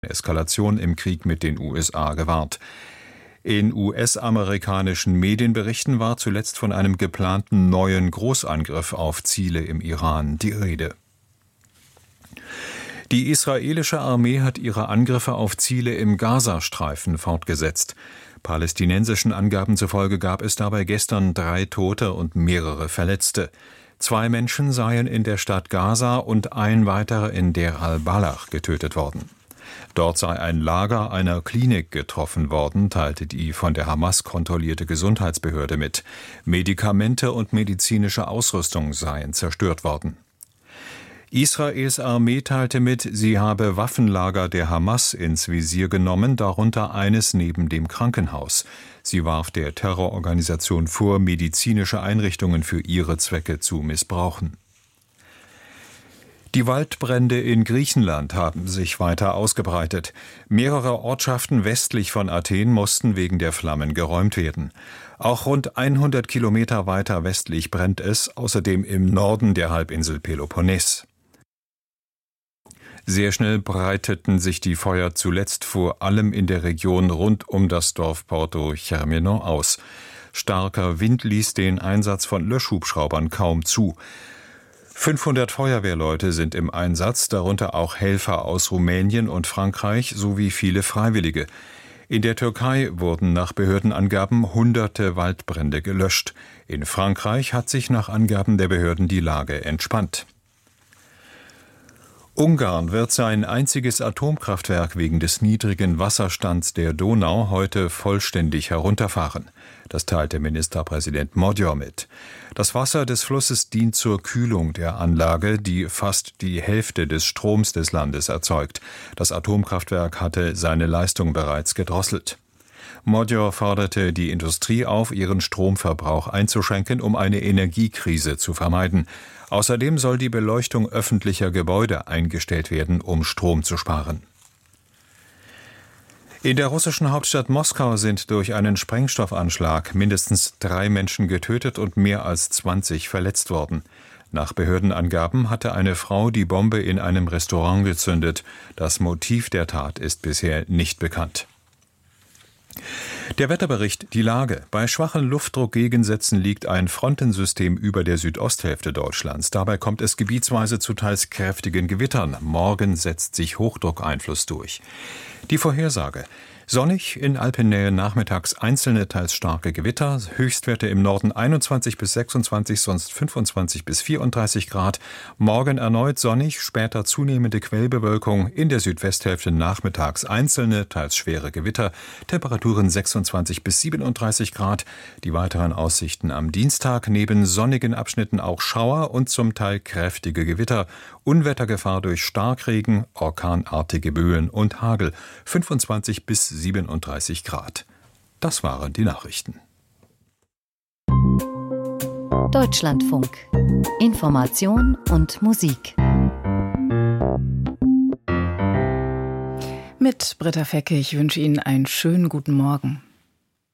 Eskalation im Krieg mit den USA gewarnt. In US-amerikanischen Medienberichten war zuletzt von einem geplanten neuen Großangriff auf Ziele im Iran die Rede. Die israelische Armee hat ihre Angriffe auf Ziele im Gazastreifen fortgesetzt. Palästinensischen Angaben zufolge gab es dabei gestern 3 Tote und mehrere Verletzte. 2 Menschen seien in der Stadt Gaza und ein weiterer in Deir al-Balach getötet worden. Dort sei ein Lager einer Klinik getroffen worden, teilte die von der Hamas kontrollierte Gesundheitsbehörde mit. Medikamente und medizinische Ausrüstung seien zerstört worden. Israels Armee teilte mit, sie habe Waffenlager der Hamas ins Visier genommen, darunter eines neben dem Krankenhaus. Sie warf der Terrororganisation vor, medizinische Einrichtungen für ihre Zwecke zu missbrauchen. Die Waldbrände in Griechenland haben sich weiter ausgebreitet. Mehrere Ortschaften westlich von Athen mussten wegen der Flammen geräumt werden. Auch rund 100 Kilometer weiter westlich brennt es, außerdem im Norden der Halbinsel Peloponnes. Sehr schnell breiteten sich die Feuer zuletzt vor allem in der Region rund um das Dorf Porto Chermeno aus. Starker Wind ließ den Einsatz von Löschhubschraubern kaum zu. 500 Feuerwehrleute sind im Einsatz, darunter auch Helfer aus Rumänien und Frankreich sowie viele Freiwillige. In der Türkei wurden nach Behördenangaben hunderte Waldbrände gelöscht. In Frankreich hat sich nach Angaben der Behörden die Lage entspannt. Ungarn wird sein einziges Atomkraftwerk wegen des niedrigen Wasserstands der Donau heute vollständig herunterfahren. Das teilte Ministerpräsident Magyar mit. Das Wasser des Flusses dient zur Kühlung der Anlage, die fast die Hälfte des Stroms des Landes erzeugt. Das Atomkraftwerk hatte seine Leistung bereits gedrosselt. Magyar forderte die Industrie auf, ihren Stromverbrauch einzuschränken, um eine Energiekrise zu vermeiden. Außerdem soll die Beleuchtung öffentlicher Gebäude eingestellt werden, um Strom zu sparen. In der russischen Hauptstadt Moskau sind durch einen Sprengstoffanschlag mindestens 3 Menschen getötet und mehr als 20 verletzt worden. Nach Behördenangaben hatte eine Frau die Bombe in einem Restaurant gezündet. Das Motiv der Tat ist bisher nicht bekannt. Der Wetterbericht, die Lage. Bei schwachen Luftdruckgegensätzen liegt ein Frontensystem über der Südosthälfte Deutschlands. Dabei kommt es gebietsweise zu teils kräftigen Gewittern. Morgen setzt sich Hochdruckeinfluss durch. Die Vorhersage. Sonnig, in Alpennähe nachmittags einzelne, teils starke Gewitter, Höchstwerte im Norden 21 bis 26, sonst 25 bis 34 Grad. Morgen erneut sonnig, später zunehmende Quellbewölkung, in der Südwesthälfte nachmittags einzelne, teils schwere Gewitter, Temperaturen 26 bis 37 Grad. Die weiteren Aussichten am Dienstag, neben sonnigen Abschnitten auch Schauer und zum Teil kräftige Gewitter, Unwettergefahr durch Starkregen, orkanartige Böen und Hagel, 25 bis 37 Grad. Das waren die Nachrichten. Deutschlandfunk. Information und Musik. Mit Britta Fecke, ich wünsche Ihnen einen schönen guten Morgen.